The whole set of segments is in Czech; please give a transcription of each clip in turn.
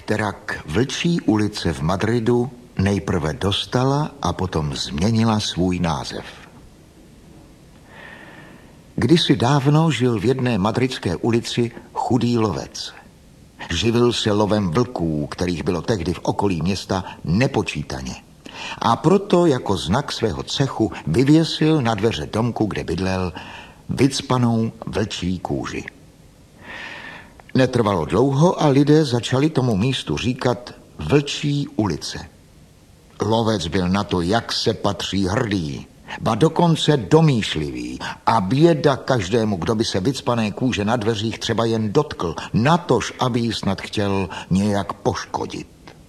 kterak Vlčí ulice v Madridu nejprve dostala a potom změnila svůj název. Kdysi dávno žil v jedné madridské ulici chudý lovec. Živil se lovem vlků, kterých bylo tehdy v okolí města nepočítaně. A proto jako znak svého cechu vyvěsil na dveře domku, kde bydlel, vycpanou vlčí kůži. Netrvalo dlouho a lidé začali tomu místu říkat Vlčí ulice. Lovec byl na to, jak se patří, hrdý, ba dokonce domýšlivý, a běda každému, kdo by se vycpané kůže na dveřích třeba jen dotkl, natož, aby ji snad chtěl nějak poškodit.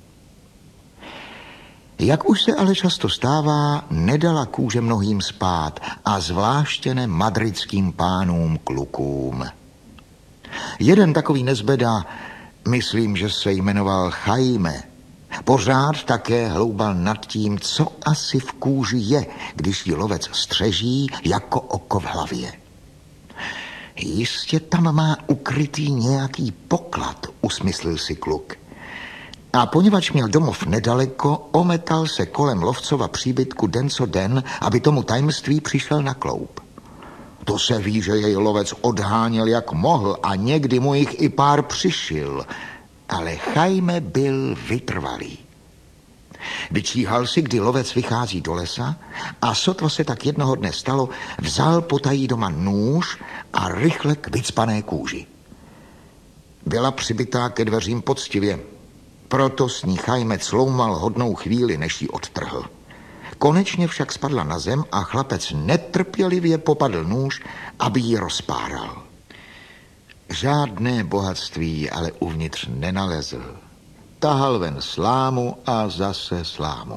Jak už se ale často stává, nedala kůže mnohým spát, a zvláště ne madridským pánům klukům. Jeden takový nezbeda, myslím, že se jmenoval Jaime, pořád také hloubal nad tím, co asi v kůži je, když ji lovec střeží jako oko v hlavě. Jistě tam má ukrytý nějaký poklad, usmyslil si kluk. A poněvadž měl domov nedaleko, ometal se kolem lovcova příbytku den co den, aby tomu tajemství přišel na kloup. To se ví, že jej lovec odháněl jak mohl a někdy mu jich i pár přišil, ale Jaime byl vytrvalý. Vyčíhal si, kdy lovec vychází do lesa, a sotva se tak jednoho dne stalo, vzal potají doma nůž a rychle k vycpané kůži. Byla přibitá ke dveřím poctivě, proto s ní Jaime cloumal hodnou chvíli, než ji odtrhl. Konečně však spadla na zem a chlapec netrpělivě popadl nůž, aby ji rozpáral. Žádné bohatství ale uvnitř nenalezl. Tahal ven slámu a zase slámu.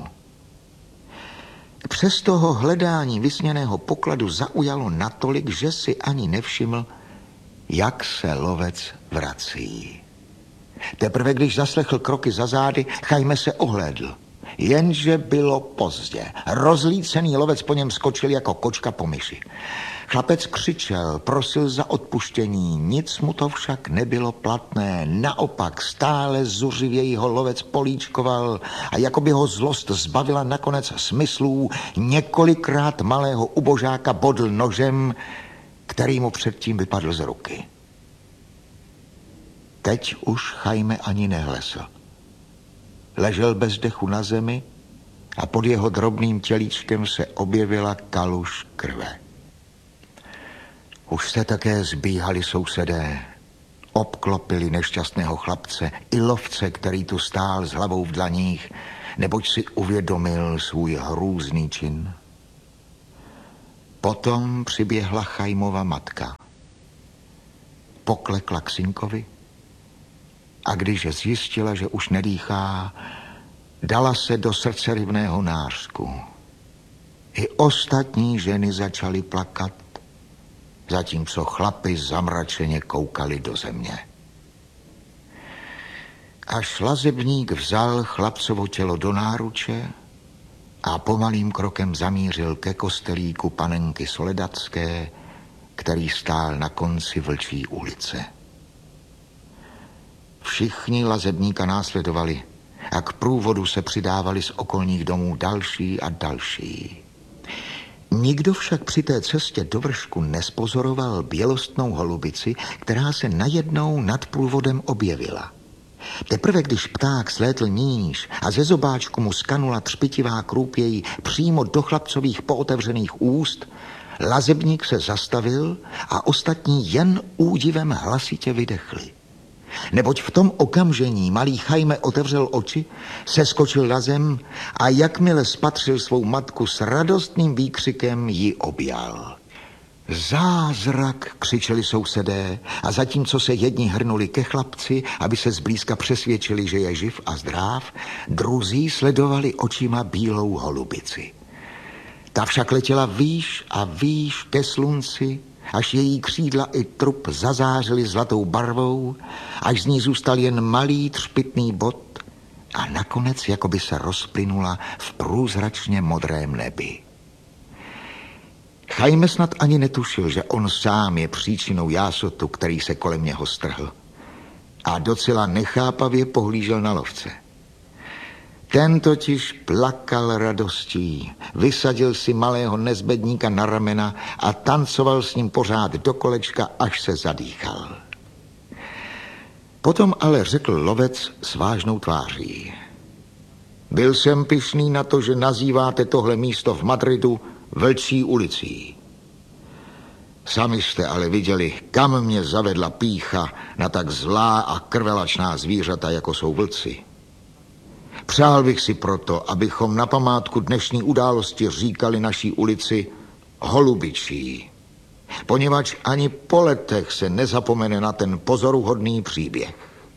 Přes toho hledání vysněného pokladu zaujalo natolik, že si ani nevšiml, jak se lovec vrací. Teprve když zaslechl kroky za zády, Jaime se ohlédl. Jenže bylo pozdě. Rozlícený lovec po něm skočil jako kočka po myši. Chlapec křičel, prosil za odpuštění, nic mu to však nebylo platné. Naopak stále zuřivěji ho lovec políčkoval a jako by ho zlost zbavila nakonec smyslů, několikrát malého ubožáka bodl nožem, který mu předtím vypadl z ruky. Teď už Jaime ani nehlesl. Ležel bez dechu na zemi a pod jeho drobným tělíčkem se objevila kaluž krve. Už se také zbíhali sousedé. Obklopili nešťastného chlapce i lovce, který tu stál s hlavou v dlaních, neboť si uvědomil svůj hrůzný čin. Potom přiběhla Jaimova matka. Poklekla k synkovi a když zjistila, že už nedýchá, dala se do srdceryvného nářku. I ostatní ženy začaly plakat, zatímco chlapi zamračeně koukali do země. Až lazebník vzal chlapcovo tělo do náruče a pomalým krokem zamířil ke kostelíku panenky Soledadské, který stál na konci Vlčí ulice. Všichni lazebníka následovali a k průvodu se přidávali z okolních domů další a další. Nikdo však při té cestě do vršku nespozoroval bělostnou holubici, která se najednou nad průvodem objevila. Teprve když pták slétl níž a ze zobáčku mu skanula třpitivá krůpěj přímo do chlapcových pootevřených úst, lazebník se zastavil a ostatní jen údivem hlasitě vydechli. Neboť v tom okamžení malý Jaime otevřel oči, seskočil na zem a jakmile spatřil svou matku s radostným výkřikem ji objal. Zázrak, křičeli sousedé a zatímco se jedni hrnuli ke chlapci, aby se zblízka přesvědčili, že je živ a zdráv, druzí sledovali očima bílou holubici. Ta však letěla výš a výš ke slunci, až její křídla i trup zazářily zlatou barvou, až z ní zůstal jen malý třpytný bod a nakonec jakoby se rozplynula v průzračně modrém nebi. Jaime snad ani netušil, že on sám je příčinou jásotu, který se kolem něho strhl. a docela nechápavě pohlížel na lovce. Ten totiž plakal radostí, vysadil si malého nezbedníka na ramena a tancoval s ním pořád do kolečka, až se zadýchal. Potom ale řekl lovec s vážnou tváří: byl jsem pyšný na to, že nazýváte tohle místo v Madridu Vlčí ulicí. Sami jste ale viděli, kam mě zavedla pýcha na tak zlá a krvelačná zvířata, jako jsou vlci. Přál bych si proto, abychom na památku dnešní události říkali naší ulici Holubičí, poněvadž ani po letech se nezapomene na ten pozoruhodný příběh.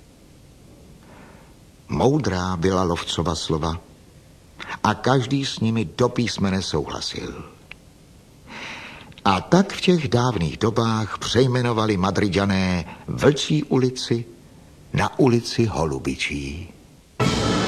Moudrá byla lovcova slova a každý s nimi do písmene souhlasil. A tak v těch dávných dobách přejmenovali Madriďané Vlčí ulici na ulici Holubičí.